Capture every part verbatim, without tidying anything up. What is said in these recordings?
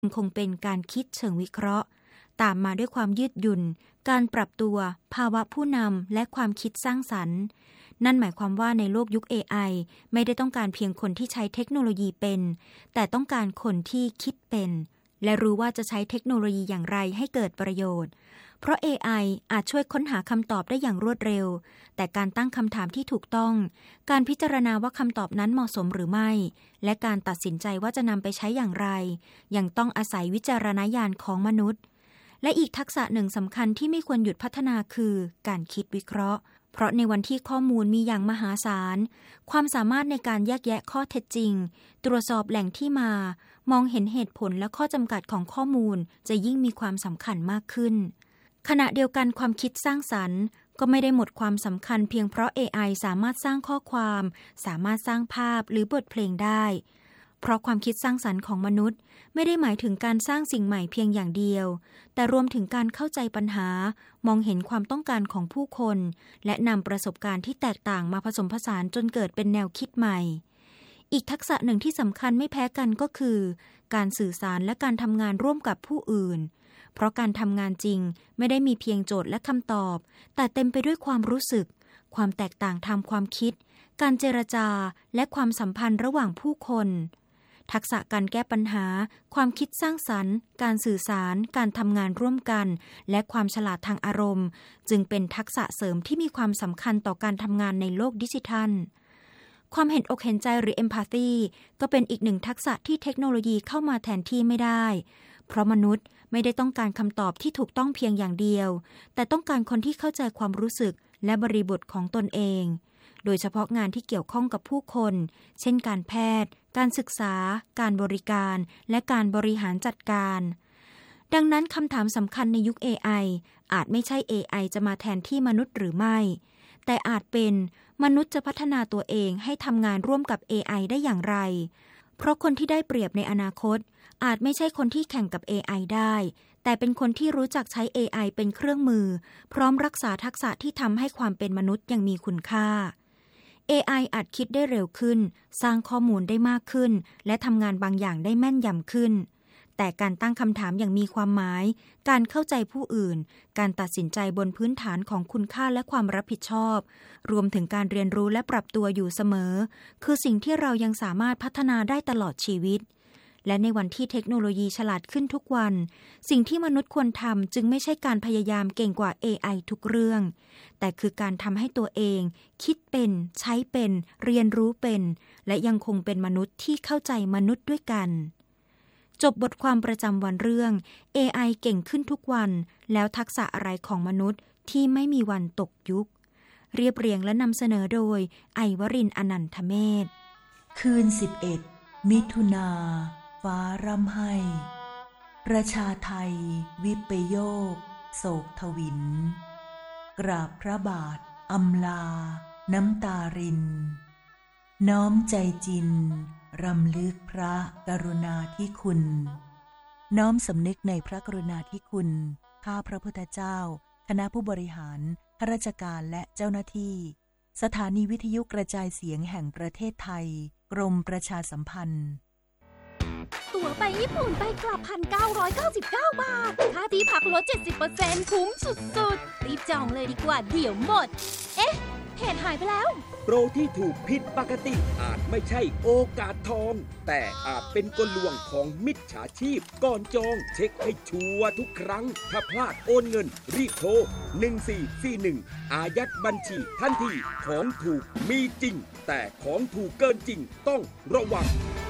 คงเป็นการคิดเชิงวิเคราะห์ตามมาด้วยความยืดหยุ่นการปรับตัวภาวะผู้นำและความคิดสร้างสรรค์นั่นหมายความว่าในโลกยุค เอ ไอ ไม่ได้ต้องการเพียงคนที่ใช้เทคโนโลยีเป็นแต่ต้องการคนที่คิดเป็นและรู้ว่าจะใช้เทคโนโลยีอย่างไรให้เกิดประโยชน์เพราะ เอ ไอ อาจช่วยค้นหาคำตอบได้อย่างรวดเร็วแต่การตั้งคำถามที่ถูกต้องการพิจารณาว่าคำตอบนั้นเหมาะสมหรือไม่และการตัดสินใจว่าจะนำไปใช้อย่างไรยังต้องอาศัยวิจารณญาณของมนุษย์และอีกทักษะหนึ่งสำคัญที่ไม่ควรหยุดพัฒนาคือการคิดวิเคราะห์เพราะในวันที่ข้อมูลมีอย่างมหาศาลความสามารถในการแยกแยะข้อเท็จจริงตรวจสอบแหล่งที่มามองเห็นเหตุผลและข้อจำกัดของข้อมูลจะยิ่งมีความสำคัญมากขึ้นขณะเดียวกันความคิดสร้างสรรค์ก็ไม่ได้หมดความสำคัญเพียงเพราะ เอ ไอ สามารถสร้างข้อความสามารถสร้างภาพหรือบทเพลงได้เพราะความคิดสร้างสรรค์ของมนุษย์ไม่ได้หมายถึงการสร้างสิ่งใหม่เพียงอย่างเดียวแต่รวมถึงการเข้าใจปัญหามองเห็นความต้องการของผู้คนและนำประสบการณ์ที่แตกต่างมาผสมผสานจนเกิดเป็นแนวคิดใหม่อีกทักษะหนึ่งที่สำคัญไม่แพ้กันก็คือการสื่อสารและการทำงานร่วมกับผู้อื่นเพราะการทำงานจริงไม่ได้มีเพียงโจทย์และคำตอบแต่เต็มไปด้วยความรู้สึกความแตกต่างทางความคิดการเจรจาและความสัมพันธ์ระหว่างผู้คนทักษะการแก้ปัญหาความคิดสร้างสรรค์การสื่อสารการทำงานร่วมกันและความฉลาดทางอารมณ์จึงเป็นทักษะเสริมที่มีความสำคัญต่อการทำงานในโลกดิจิทัลความเห็นอกเห็นใจหรือ empathy ก็เป็นอีกหนึ่งทักษะที่เทคโนโลยีเข้ามาแทนที่ไม่ได้เพราะมนุษย์ไม่ได้ต้องการคำตอบที่ถูกต้องเพียงอย่างเดียวแต่ต้องการคนที่เข้าใจความรู้สึกและบริบทของตนเองโดยเฉพาะงานที่เกี่ยวข้องกับผู้คนเช่นการแพทย์การศึกษาการบริการและการบริหารจัดการดังนั้นคำถามสำคัญในยุค เอ ไอ อาจไม่ใช่ เอ ไอ จะมาแทนที่มนุษย์หรือไม่แต่อาจเป็นมนุษย์จะพัฒนาตัวเองให้ทำงานร่วมกับ เอ ไอ ได้อย่างไรเพราะคนที่ได้เปรียบในอนาคตอาจไม่ใช่คนที่แข่งกับ เอ ไอ ได้แต่เป็นคนที่รู้จักใช้ เอ ไอ เป็นเครื่องมือพร้อมรักษาทักษะที่ทำให้ความเป็นมนุษย์ยังมีคุณค่าเอ ไอ อาจคิดได้เร็วขึ้นสร้างข้อมูลได้มากขึ้นและทำงานบางอย่างได้แม่นยำขึ้นแต่การตั้งคำถามอย่างมีความหมายการเข้าใจผู้อื่นการตัดสินใจบนพื้นฐานของคุณค่าและความรับผิดชอบรวมถึงการเรียนรู้และปรับตัวอยู่เสมอคือสิ่งที่เรายังสามารถพัฒนาได้ตลอดชีวิตและในวันที่เทคโนโลยีฉลาดขึ้นทุกวันสิ่งที่มนุษย์ควรทำจึงไม่ใช่การพยายามเก่งกว่า เอ ไอ ทุกเรื่องแต่คือการทำให้ตัวเองคิดเป็นใช้เป็นเรียนรู้เป็นและยังคงเป็นมนุษย์ที่เข้าใจมนุษย์ด้วยกันจบบทความประจำวันเรื่อง เอ ไอ เก่งขึ้นทุกวันแล้วทักษะอะไรของมนุษย์ที่ไม่มีวันตกยุคเรียบเรียงและนำเสนอโดยไอวรินทร์อนันทเมธคืนสิบเอ็ดมิถุนาฟ้าร่ำไห้ประชาไทยวิปโยคโศกทวินกราบพระบาทอำลาน้ำตารินน้อมใจจินรำลึกพระกรุณาธิคุณน้อมสำนึกในพระกรุณาธิคุณข้าพระพุทธเจ้าคณะผู้บริหารข้าราชการและเจ้าหน้าที่สถานีวิทยุกระจายเสียงแห่งประเทศไทยกรมประชาสัมพันธ์ตั๋วไปญี่ปุ่นไปกลับ หนึ่งพันเก้าร้อยเก้าสิบเก้า บาทค่าที่พักลด เจ็ดสิบเปอร์เซ็นต์ คุ้มสุดๆรีบจองเลยดีกว่าเดี๋ยวหมดเอ๊ะเพจหายไปแล้วโปรที่ถูกผิดปกติอาจไม่ใช่โอกาสทองแต่อาจเป็นกลลวงของมิจฉาชีพก่อนจองเช็คให้ชัวร์ทุกครั้งถ้าพลาดโอนเงินรีบโทรหนึ่งสี่สี่หนึ่งอายัดบัญชีทันทีของถูกมีจริงแต่ของถูกเกินจริงต้องระวัง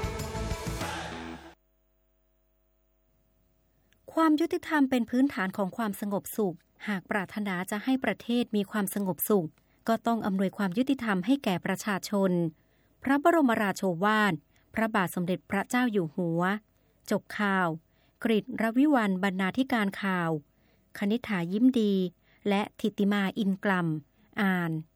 ความยุติธรรมเป็นพื้นฐานของความสงบสุขหากปรารถนาจะให้ประเทศมีความสงบสุขก็ต้องอำนวยความยุติธรรมให้แก่ประชาชนพระบรมราโชวาทพระบาทสมเด็จพระเจ้าอยู่หัวจบข่าวกฤษรวิวรรณบรรณาธิการข่าวคณิษฐายิ้มดีและธิติมาอินกล่ำอ่าน